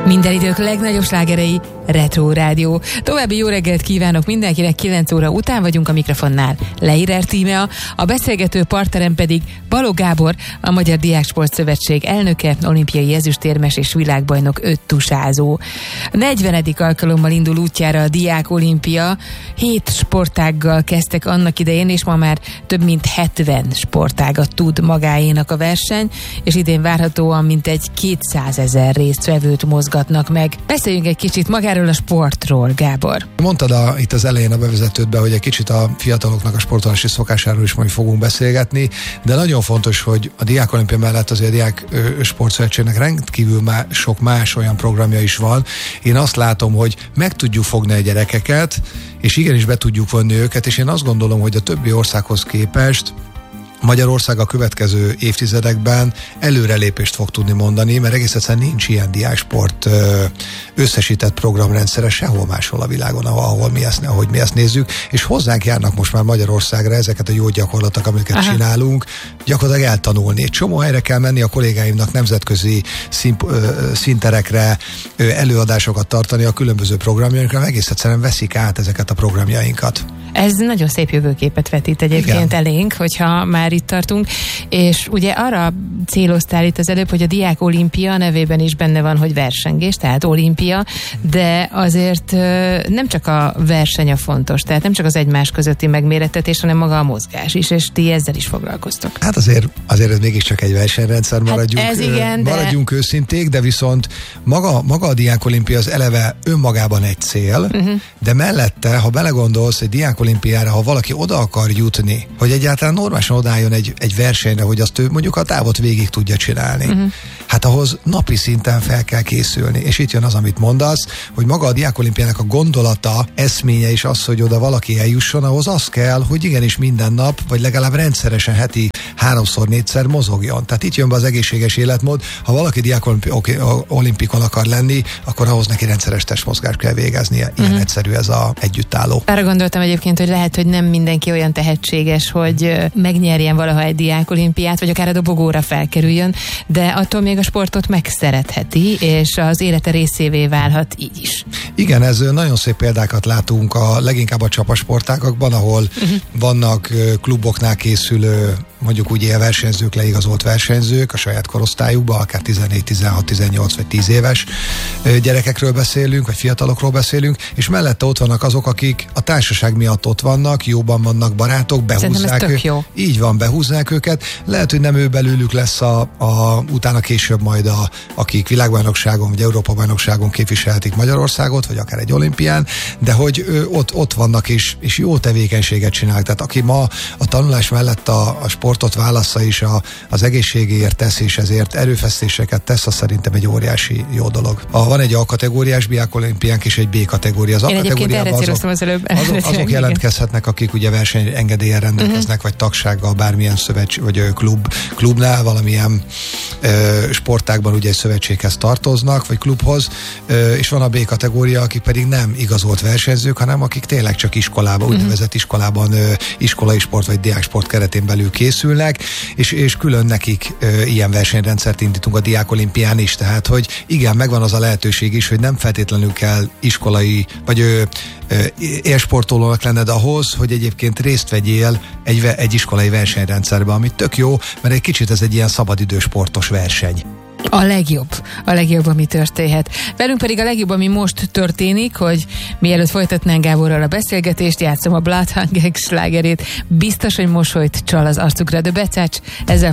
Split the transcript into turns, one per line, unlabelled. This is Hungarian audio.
Minden idők legnagyobb slágerei, Retro Rádió. További jó reggelt kívánok mindenkinek, 9 óra után vagyunk a mikrofonnál. Leirer Tímea, a beszélgető partnerem pedig Balogh Gábor, a Magyar Diáksport Szövetség elnöke, olimpiai ezüstérmes és világbajnok öttusázó. 40. alkalommal indul útjára a Diák Olimpia. 7 sportággal kezdtek annak idején, és ma már több mint 70 sportágat tud magáénak a verseny, és idén várhatóan mintegy 200 000 résztvevőt mozgatnak meg. Beszéljünk egy kicsit magáról a sportról, Gábor.
Mondtad itt az elején a bevezetődben, hogy egy kicsit a fiataloknak a sportolási szokásáról is majd fogunk beszélgetni, de nagyon fontos, hogy a Diák Olimpia mellett azért a Diák Sportszövetségnek rendkívül sok más olyan programja is van. Én azt látom, hogy meg tudjuk fogni a gyerekeket, és igenis be tudjuk vonni őket, és én azt gondolom, hogy a többi országhoz képest Magyarország a következő évtizedekben előrelépést fog tudni mondani, mert egész egyszerűen nincs ilyen diáksport összesített programrendszere sehol máshol a világon, ahogy mi ezt nézzük, és hozzánk járnak most már Magyarországra ezeket a jó gyakorlatok, amiket csinálunk, gyakorlatilag eltanulni. Egy csomó helyre kell menni a kollégáimnak, nemzetközi színterekre előadásokat tartani a különböző programjainkra, egész egyszerűen veszik át ezeket a programjainkat.
Ez nagyon szép jövőképet vetít egyébként elénk, hogyha már itt tartunk, és ugye arra céloztál itt az előbb, hogy a Diák Olimpia nevében is benne van, hogy versengés, tehát olimpia, de azért nem csak a verseny a fontos, tehát nem csak az egymás közötti megmérettetés, hanem maga a mozgás is, és ti ezzel is foglalkoztok.
Hát azért ez mégiscsak egy versenyrendszer, maradjunk őszinték, de viszont maga a Diák Olimpia az eleve önmagában egy cél, de mellette, ha belegondolsz egy Diák Olimpiára, ha valaki oda akar jutni, hogy egyáltalán normálisan odálljon egy versenyre, hogy azt ő mondjuk a távot végig tudja csinálni. Hát ahhoz napi szinten fel kell készülni. És itt jön az, amit mondasz, hogy maga a Diák Olimpiának a gondolata, eszménye is az, hogy oda valaki eljusson, ahhoz az kell, hogy igenis minden nap, vagy legalább rendszeresen heti 3-4-szer mozogjon. Tehát itt jön be az egészséges életmód. Ha valaki Diák Olimpikon akar lenni, akkor ahhoz neki rendszeres testmozgást kell végeznie. Ilyen egyszerű ez a együttálló.
Arra gondoltam egyébként, hogy lehet, hogy nem mindenki olyan tehetséges, hogy megnyerjen valaha egy Diák Olimpiát, vagy akár a dobogóra felkerüljön, de attól még a sportot megszeretheti, és az élete részévé válhat így is.
Igen, ez nagyon szép példákat látunk leginkább a csapasportágakban, ahol vannak kluboknál készülő, mondjuk úgy élversenyzők, leigazolt versenyzők a saját korosztályukban, akár 14, 16, 18 vagy 10 éves gyerekekről beszélünk, vagy fiatalokról beszélünk, és mellette ott vannak azok, akik a társaság miatt ott vannak, jóban vannak barátok, behúzzák őket. Így van, behúzzák őket. Lehet, hogy nem ő belőlük lesz utána később majd akik világbajnokságon vagy Európa-bajnokságon képviselhetik Magyarországot, vagy akár egy olimpián, de hogy ott vannak és jó tevékenységet csinálnak. Tehát aki ma a tanulás mellett a sportot válassza és az egészségéért tesz, és ezért erőfeszítéseket tesz, az szerintem egy óriási jó dolog. Van egy A kategóriás Diák Olimpiánk és egy B kategória. Az A kategóriában azok jelentkezhetnek, akik ugye versenyengedéllyel rendelkeznek, vagy tagsággal bármilyen szövetség, vagy klubnál, valamilyen sportágban ugye egy szövetséghez tartoznak, vagy klubhoz, és van a B kategória, akik pedig nem igazolt versenyzők, hanem akik tényleg csak iskolában, úgynevezett iskolában iskolai sport vagy diáksport keretén belül készülnek, és külön nekik ilyen versenyrendszert indítunk a Diák Olimpián is, tehát hogy igen, megvan az a lehetőség is, hogy nem feltétlenül kell iskolai, vagy élsportolónak lenned ahhoz, hogy egyébként részt vegyél egy iskolai versenyrendszerben, ami tök jó, mert egy kicsit ez egy ilyen szabadidősportos verseny.
A legjobb, ami történhet. Velünk pedig a legjobb, ami most történik, hogy mielőtt folytatnánk Gáborral a beszélgetést, játszom a Bloodhound Gang slágerét. Biztos, hogy mosolyt csal az arcukra, de Becács, ezzel